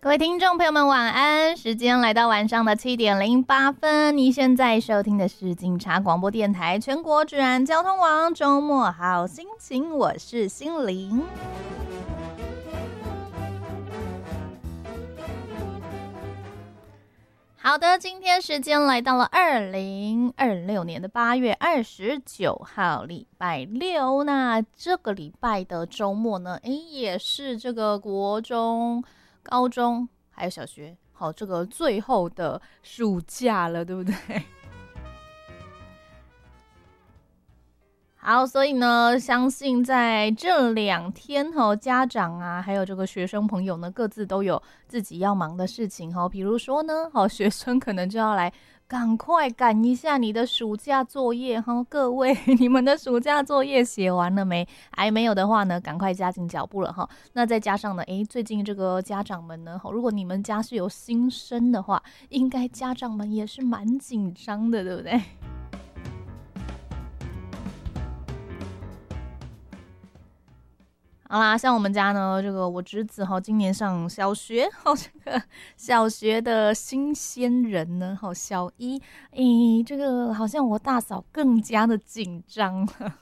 各位听众朋友们晚安，时间来到晚上的7:08，你现在收听的是警察广播电台全国治安交通网周末好心情，我是心灵。好的，今天时间来到了2026年的8月29号，礼拜六。那这个礼拜的周末呢，也是这个国中、高中还有小学，好，这个最后的暑假了，对不对？好，所以呢，相信在这2天家长啊，还有这个学生朋友呢，各自都有自己要忙的事情比如说呢，学生可能就要来赶快赶一下你的暑假作业各位，你们的暑假作业写完了没？还没有的话呢，赶快加紧脚步了那再加上呢，最近这个家长们呢，如果你们家是有新生的话，应该家长们也是蛮紧张的，对不对？好啦，像我们家呢，这个我侄子今年上小学这个小学的新鲜人呢小一，这个好像我大嫂更加的紧张了。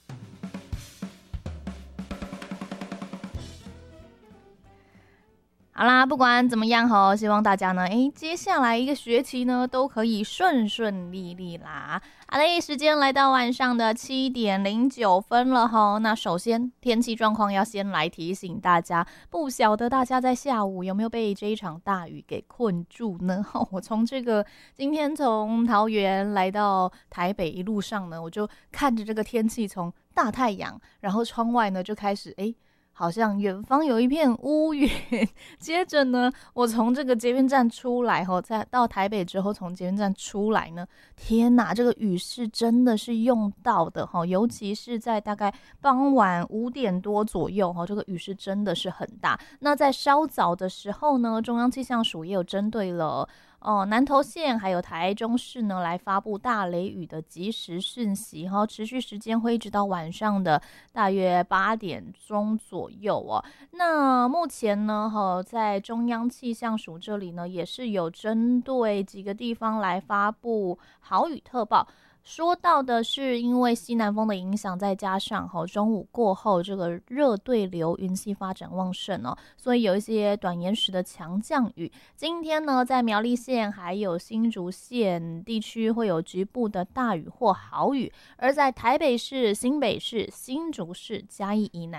好啦，不管怎么样希望大家呢，接下来一个学期呢都可以顺顺利利啦。好嘞，时间来到晚上的7:09了那首先天气状况要先来提醒大家，不晓得大家在下午有没有被这一场大雨给困住呢？我今天从桃园来到台北一路上呢，我就看着这个天气从大太阳，然后窗外呢就开始好像远方有一片乌云，接着呢，我从这个捷运站出来再到台北之后，从捷运站出来呢，天哪，这个雨是真的是用到的尤其是在大概傍晚5点多左右这个雨是真的是很大。那在稍早的时候呢，中央气象署也有针对了南投县还有台中市呢，来发布大雷雨的即时讯息持续时间会一直到晚上的大约8点钟左右那目前呢在中央气象署这里呢，也是有针对几个地方来发布豪雨特报。说到的是因为西南风的影响，再加上中午过后这个热对流云系发展旺盛所以有一些短延时的强降雨。今天呢，在苗栗县还有新竹县地区会有局部的大雨或豪雨，而在台北市、新北市、新竹市、嘉义以南